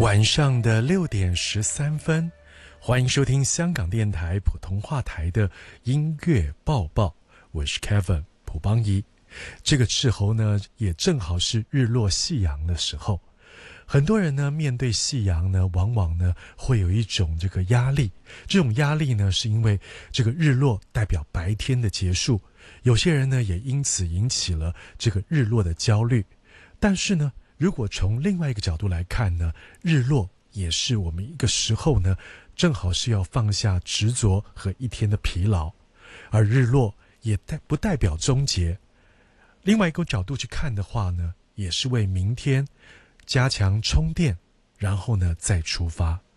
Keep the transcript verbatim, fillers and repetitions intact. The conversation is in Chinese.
晚上的六点十三分，欢迎收听香港电台普通话台的音乐报报，我是 Kevin 蒲邦仪。这个时候呢，也正好是日落夕阳的时候。很多人呢，面对夕阳呢，往往呢会有一种这个压力。这种压力呢，是因为这个日落代表白天的结束。有些人呢，也因此引起了这个日落的焦虑。但是呢，如果从另外一个角度来看呢，日落也是我们一个时候呢，正好是要放下执着和一天的疲劳，而日落也代不代表终结。另外一个角度去看的话呢，也是为明天加强充电，然后呢再出发。